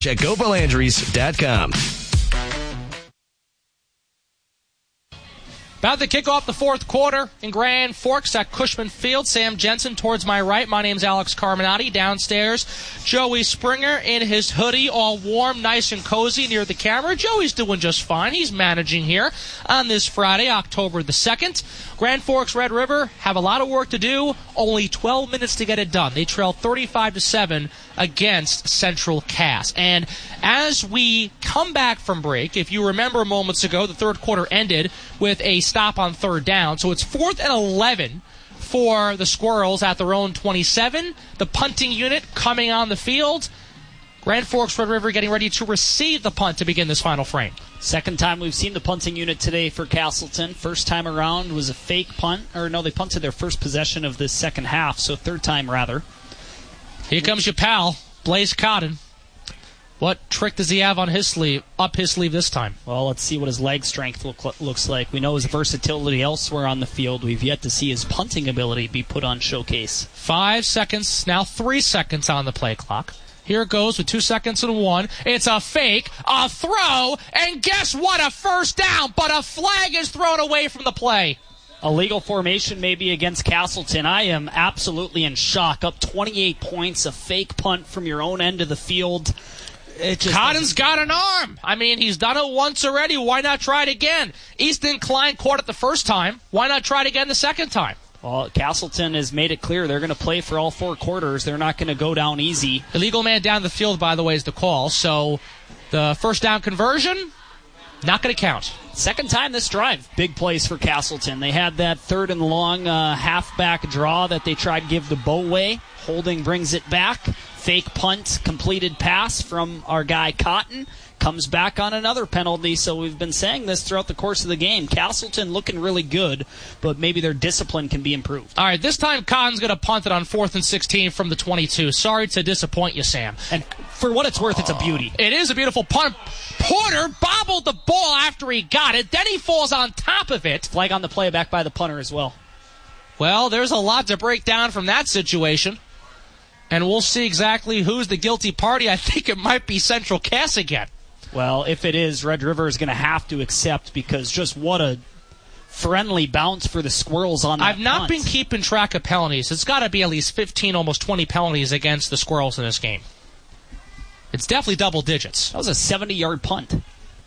Check GoBelandries.com. About to kick off the fourth quarter in Grand Forks at Cushman Field. Sam Jensen towards my right. My name's Alex Carminati. Downstairs, Joey Springer in his hoodie, all warm, nice and cozy near the camera. Joey's doing just fine. He's managing here on this Friday, October the 2nd. Grand Forks Red River have a lot of work to do. Only 12 minutes to get it done. They trail 35-7 against Central Cass. And as we come back from break, if you remember moments ago, the third quarter ended with a stop on third down. So it's 4th and 11 for the Squirrels at their own 27. The punting unit coming on the field. Grand Forks Red River getting ready to receive the punt to begin this final frame. Second time we've seen the punting unit today for Castleton. First time around was a fake punt. Or no, they punted their first possession of the second half, so third time rather. Here comes your pal, Blaze Cotton. What trick does he have on his sleeve, up his sleeve this time? Well, let's see what his leg strength looks like. We know his versatility elsewhere on the field. We've yet to see his punting ability be put on showcase. 5 seconds, now 3 seconds on the play clock. Here it goes with 2 seconds and 1. It's a fake, a throw, and guess what? A first down, but a flag is thrown away from the play. Illegal formation maybe against Castleton. I am absolutely in shock. Up 28 points, a fake punt from your own end of the field. Cotton's got an arm. I mean, he's done it once already. Why not try it again? Easton Klein caught it the first time. Why not try it again the second time? Well, Castleton has made it clear they're going to play for all 4 quarters. They're not going to go down easy. Illegal man down the field, by the way, is the call. So the first down conversion, not going to count. Second time this drive, big plays for Castleton. They had that third and long halfback draw that they tried to give the bow way. Holding brings it back. Fake punt, completed pass from our guy Cotton. Comes back on another penalty, so we've been saying this throughout the course of the game. Castleton looking really good, but maybe their discipline can be improved. All right, this time Cotton's going to punt it on 4th and 16 from the 22. Sorry to disappoint you, Sam. And for what it's worth, it's a beauty. It is a beautiful punt. Porter bobbled the ball after he got it. Then he falls on top of it. Flag on the play back by the punter as well. Well, there's a lot to break down from that situation. And we'll see exactly who's the guilty party. I think it might be Central Cass again. Well, if it is, Red River is going to have to accept, because just what a friendly bounce for the Squirrels on that I've not punt. been keeping track of penalties. It's got to be at least 15, almost 20 penalties against the Squirrels in this game. It's definitely double digits. That was a 70-yard punt.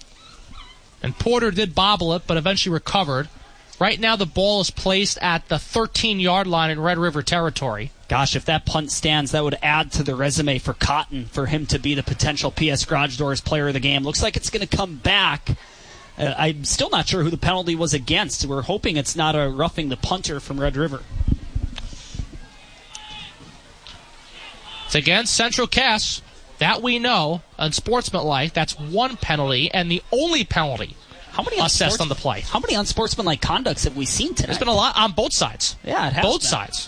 And Porter did bobble it, but eventually recovered. Right now the ball is placed at the 13-yard line in Red River territory. Gosh, if that punt stands, that would add to the resume for Cotton for him to be the potential PS Garage Doors player of the game. Looks like it's going to come back. I'm still not sure who the penalty was against. We're hoping it's not a roughing the punter from Red River. It's against Central Cass. That we know. Unsportsmanlike, that's one penalty, and the only penalty assessed on the play. How many unsportsmanlike conducts have we seen tonight? There's been a lot on both sides. Yeah, it has both been. sides.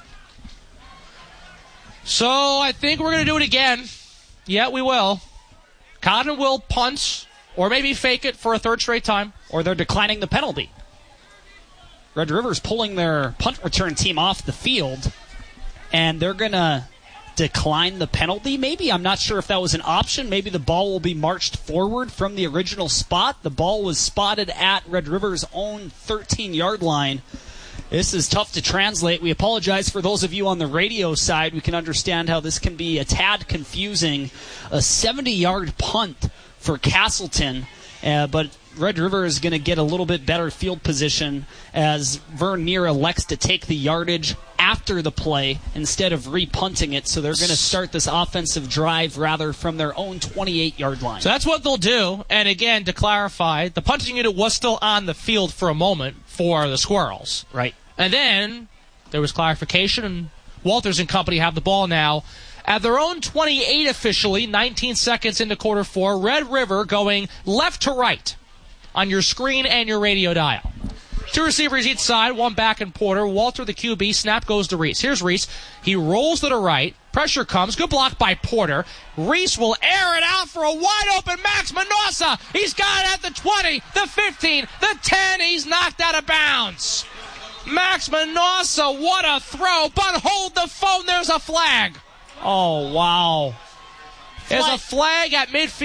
So I think we're going to do it again. Yeah, we will. Cotton will punt, or maybe fake it for a third straight time. Or they're declining the penalty. Red River's pulling their punt return team off the field, and they're going to decline the penalty, maybe. I'm not sure if that was an option. Maybe the ball will be marched forward from the original spot. The ball was spotted at Red River's own 13-yard line. This is tough to translate. We apologize for those of you on the radio side. We can understand how this can be a tad confusing. A 70-yard punt for Castleton, but Red River is going to get a little bit better field position as Vern Neer elects to take the yardage after the play instead of re-punting it. So they're going to start this offensive drive rather from their own 28-yard line. So that's what they'll do. And again, to clarify, the punting unit was still on the field for a moment for the Squirrels. Right. And then there was clarification, and Walters and company have the ball now at their own 28 officially, 19 seconds into quarter four. Red River going left to right on your screen and your radio dial. Two receivers each side, one back and Porter. Walter, the QB, snap goes to Reese. Here's Reese. He rolls to the right. Pressure comes. Good block by Porter. Reese will air it out for a wide-open Max Manossa. He's got it at the 20, the 15, the 10. He's knocked out of bounds. Max Manossa, what a throw. But hold the phone. There's a flag. Oh, wow. There's a flag at midfield.